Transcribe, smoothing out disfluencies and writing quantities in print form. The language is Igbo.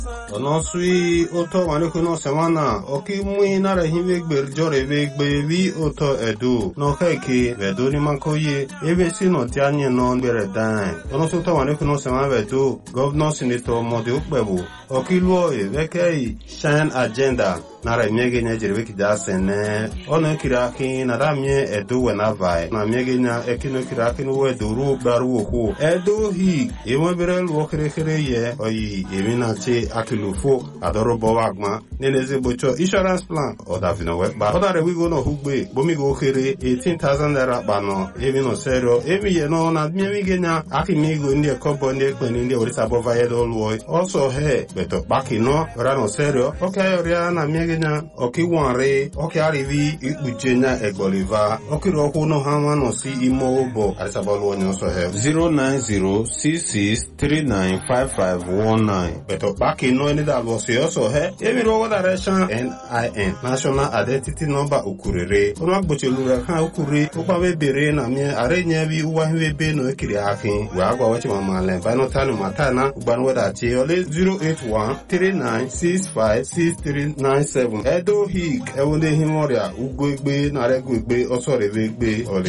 ono sui oto wane kuno semana oki mui nare hive gberjore ve gbevi oto edu no keke vedo ni mankoye ebe sino tianye no bere dan ono soto wane kuno semana vedo governor senator mode ukbebu oki luo e veke shine agenda nare miege nya jerebe kida sene ono kiraki na ramie edu wena vai na miege nya ekino kiraki no eduru baru oku edu hi ewe bere luo kere ye oyi emina che akilufo adoro bowagma neneze bocho insurance plan oda vino weba oda re wigo no hugbe bomi go kere 18,000 naira bano emino serio emi ye no na miege nya akimigo ndi ekobo ndi ekweni ndi orisa bova yedo luo also he beto baki no rano serio okay oria na miege nya oki wanre oki arrivi ikbujenya egboliva oki roku no hanwa no si imo obo arisa bolu onyo so he 09066395519 beto baki no any that was also he emi ro direction NIN national identity number ukurere ono agboche lura kan ukure okwa be bere na mi arenya bi uwa hwe be no ekiri akin we agwa wachi mama le ba no tanu matana ugban weda che ole 08139656397 edo hik ewonde himoria ugwegbe na regwegbe osorevegbe ole